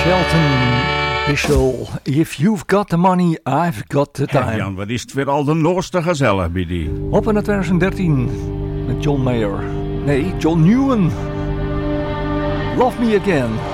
Shelton Bishel. If you've got the money, I've got the time. Jan, wat is het weer al de nooste gezellig bij die. Op naar 2013 met John Mayer. Nee, John Newen. Love Me Again.